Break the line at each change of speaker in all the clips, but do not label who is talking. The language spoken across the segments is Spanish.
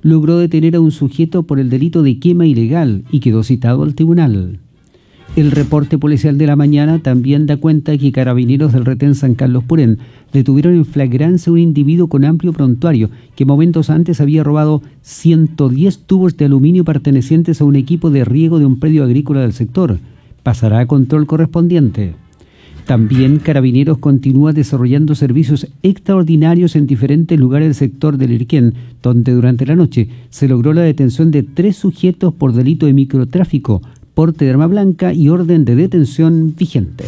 logró detener a un sujeto por el delito de quema ilegal y quedó citado al tribunal. El reporte policial de la mañana también da cuenta que carabineros del retén San Carlos Purén detuvieron en flagrancia a un individuo con amplio prontuario que momentos antes había robado 110 tubos de aluminio pertenecientes a un equipo de riego de un predio agrícola del sector. Pasará a control correspondiente. También Carabineros continúa desarrollando servicios extraordinarios en diferentes lugares del sector del Irquén, donde durante la noche se logró la detención de 3 sujetos por delito de microtráfico, porte de arma blanca y orden de detención vigente.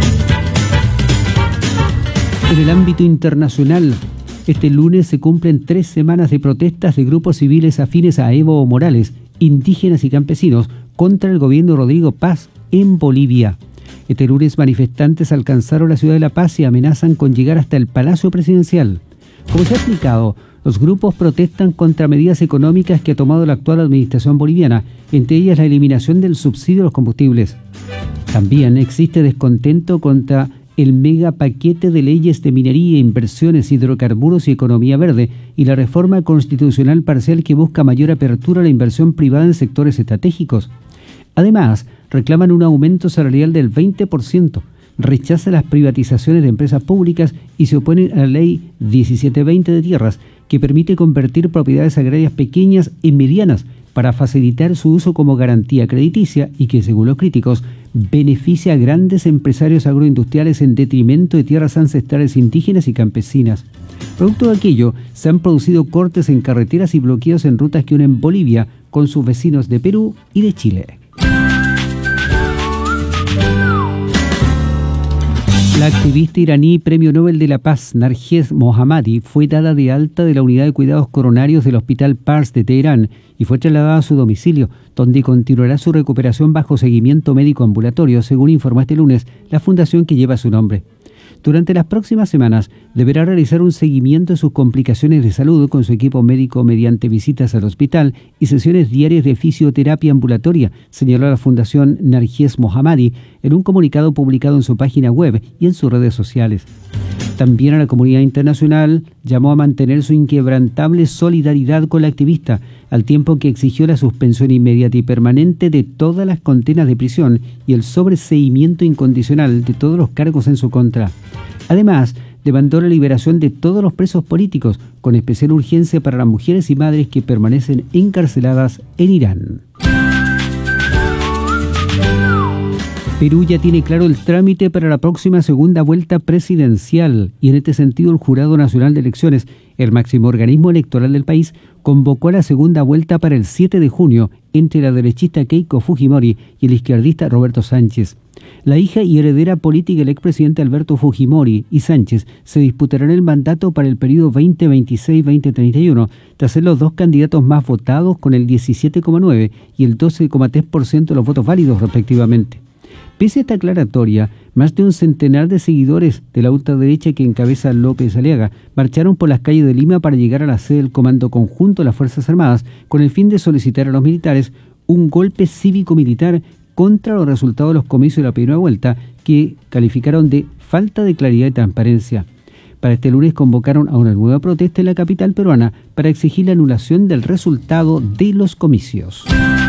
En el ámbito internacional, este lunes se cumplen 3 semanas de protestas de grupos civiles afines a Evo Morales, indígenas y campesinos, contra el gobierno de Rodrigo Paz en Bolivia. Este lunes manifestantes alcanzaron la ciudad de La Paz y amenazan con llegar hasta el Palacio Presidencial. Como se ha explicado, los grupos protestan contra medidas económicas que ha tomado la actual administración boliviana, entre ellas la eliminación del subsidio a los combustibles. También existe descontento contra el mega paquete de leyes de minería, inversiones, hidrocarburos y economía verde y la reforma constitucional parcial que busca mayor apertura a la inversión privada en sectores estratégicos. Además, reclaman un aumento salarial del 20%, rechazan las privatizaciones de empresas públicas y se oponen a la ley 1720 de tierras, que permite convertir propiedades agrarias pequeñas en medianas para facilitar su uso como garantía crediticia y que, según los críticos, beneficia a grandes empresarios agroindustriales en detrimento de tierras ancestrales indígenas y campesinas. Producto de aquello, se han producido cortes en carreteras y bloqueos en rutas que unen Bolivia con sus vecinos de Perú y de Chile. La activista iraní Premio Nobel de la Paz, Narges Mohammadi, fue dada de alta de la unidad de cuidados coronarios del Hospital Pars de Teherán y fue trasladada a su domicilio, donde continuará su recuperación bajo seguimiento médico ambulatorio, según informó este lunes la fundación que lleva su nombre. Durante las próximas semanas deberá realizar un seguimiento de sus complicaciones de salud con su equipo médico mediante visitas al hospital y sesiones diarias de fisioterapia ambulatoria, señaló la Fundación Narges Mohammadi en un comunicado publicado en su página web y en sus redes sociales. También a la comunidad internacional llamó a mantener su inquebrantable solidaridad con la activista, al tiempo que exigió la suspensión inmediata y permanente de todas las condenas de prisión y el sobreseimiento incondicional de todos los cargos en su contra. Además, demandó la liberación de todos los presos políticos, con especial urgencia para las mujeres y madres que permanecen encarceladas en Irán. Perú ya tiene claro el trámite para la próxima segunda vuelta presidencial y en este sentido el Jurado Nacional de Elecciones, el máximo organismo electoral del país, convocó a la segunda vuelta para el 7 de junio entre la derechista Keiko Fujimori y el izquierdista Roberto Sánchez. La hija y heredera política del expresidente Alberto Fujimori y Sánchez se disputarán el mandato para el periodo 2026-2031, tras ser los dos candidatos más votados con el 17,9% y el 12,3% de los votos válidos respectivamente. Pese a esta aclaratoria, más de un centenar de seguidores de la ultraderecha que encabeza López Aliaga marcharon por las calles de Lima para llegar a la sede del Comando Conjunto de las Fuerzas Armadas con el fin de solicitar a los militares un golpe cívico-militar contra los resultados de los comicios de la primera vuelta, que calificaron de falta de claridad y transparencia. Para este lunes convocaron a una nueva protesta en la capital peruana para exigir la anulación del resultado de los comicios.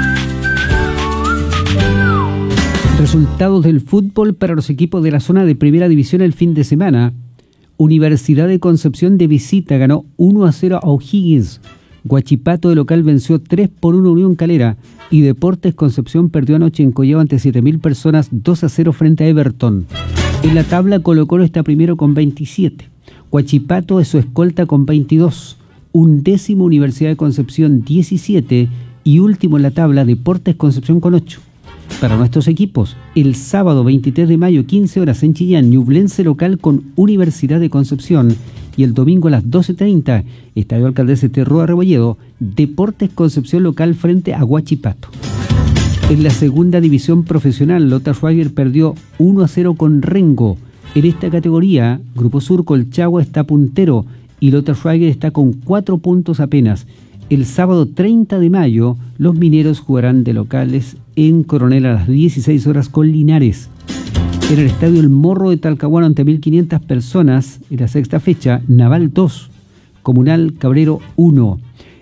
Resultados del fútbol para los equipos de la zona de primera división el fin de semana. Universidad de Concepción de visita ganó 1-0 a O'Higgins. Huachipato de local venció 3-1 a Unión Calera. Y Deportes Concepción perdió anoche en Collao ante 7.000 personas 2-0 frente a Everton. En la tabla Colo-Colo está primero con 27. Huachipato es su escolta con 22. Undécimo Universidad de Concepción 17. Y último en la tabla Deportes Concepción con 8. Para nuestros equipos, el sábado 23 de mayo, 15 horas en Chillán, Ñublense local con Universidad de Concepción. Y el domingo a las 12:30, Estadio Alcaldesa Terroa Rebolledo, Deportes Concepción local frente a Huachipato. En la segunda división profesional, Lota Schwager perdió 1-0 con Rengo. En esta categoría, Grupo Sur Colchagua está puntero y Lota Schwager está con 4 puntos apenas. El sábado 30 de mayo, los mineros jugarán de locales en Coronel a las 16 horas con Linares. En el estadio El Morro de Talcahuano ante 1.500 personas, en la sexta fecha, Naval 2, Comunal Cabrero 1.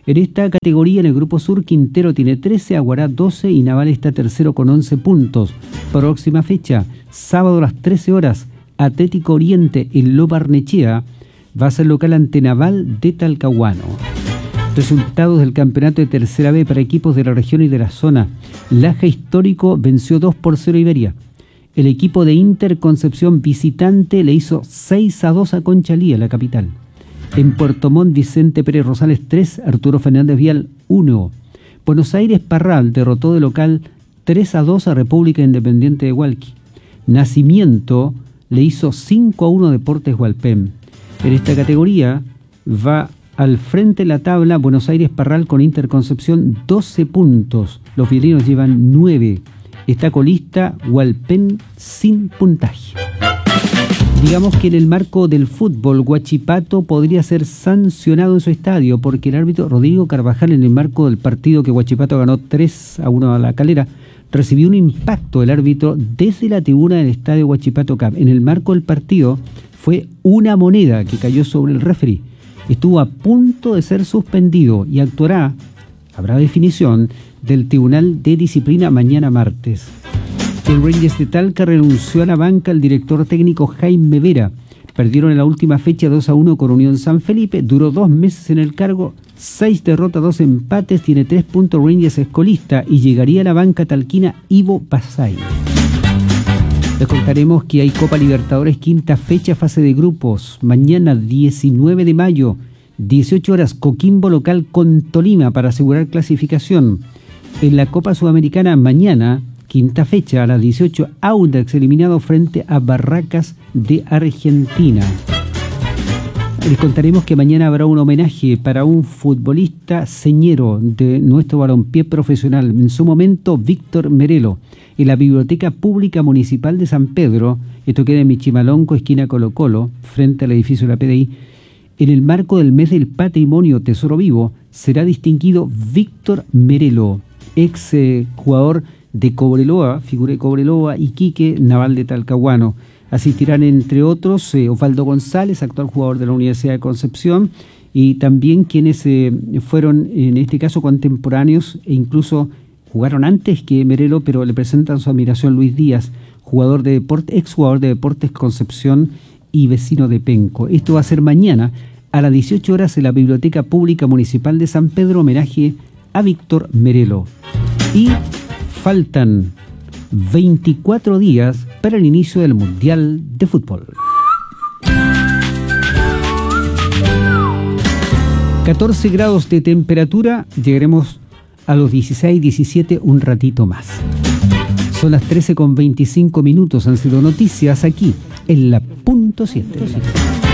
En esta categoría, en el Grupo Sur, Quintero tiene 13, Aguará 12 y Naval está tercero con 11 puntos. Próxima fecha, sábado a las 13 horas, Atlético Oriente en Lo Barnechea va a ser local ante Naval de Talcahuano. Resultados del campeonato de Tercera B para equipos de la región y de la zona. Laja Histórico venció 2-0 a Iberia. El equipo de Inter Concepción visitante le hizo 6-2 a Conchalí, la capital. En Puerto Montt, Vicente Pérez Rosales 3, Arturo Fernández Vial 1. Buenos Aires Parral derrotó de local 3-2 a República Independiente de Hualqui. Nacimiento le hizo 5-1 a Deportes Hualpén. En esta categoría va al frente de la tabla Buenos Aires Parral con Inter Concepción 12 puntos. Los vidrinos llevan 9. Está colista Hualpén sin puntaje. Digamos que en el marco del fútbol, Huachipato podría ser sancionado en su estadio porque el árbitro Rodrigo Carvajal, en el marco del partido que Huachipato ganó 3-1 a La Calera, recibió un impacto del árbitro desde la tribuna del estadio Huachipato Cup. En el marco del partido fue una moneda que cayó sobre el referee. Estuvo a punto de ser suspendido y habrá definición del Tribunal de Disciplina mañana martes. El Rangers de Talca renunció a la banca el director técnico Jaime Vera. Perdieron en la última fecha 2-1 con Unión San Felipe. Duró 2 meses en el cargo, 6 derrotas, 2 empates. Tiene 3 puntos Rangers escolista y llegaría a la banca talquina Ivo Pasay. Les contaremos que hay Copa Libertadores, quinta fecha, fase de grupos. Mañana 19 de mayo, 18 horas, Coquimbo local con Tolima para asegurar clasificación. En la Copa Sudamericana mañana, quinta fecha, a las 18, Audax eliminado frente a Barracas de Argentina. Les contaremos que mañana habrá un homenaje para un futbolista señero de nuestro balompié profesional, en su momento Víctor Merelo, en la Biblioteca Pública Municipal de San Pedro. Esto queda en Michimalonco, esquina Colo Colo, frente al edificio de la PDI. En el marco del mes del patrimonio Tesoro Vivo, será distinguido Víctor Merelo, ex jugador de Cobreloa, figura de Cobreloa, Iquique, Naval de Talcahuano. Asistirán, entre otros, Osvaldo González, actual jugador de la Universidad de Concepción, y también quienes fueron, en este caso, contemporáneos e incluso jugaron antes que Merelo, pero le presentan su admiración: Luis Díaz, jugador de ex jugador de Deportes Concepción y vecino de Penco. Esto va a ser mañana a las 18 horas en la Biblioteca Pública Municipal de San Pedro, homenaje a Víctor Merelo. Y faltan 24 días para el inicio del Mundial de Fútbol. 14 grados de temperatura, llegaremos a los 16, 17 un ratito más. Son las 13:25 minutos, han sido noticias aquí en la punto 7.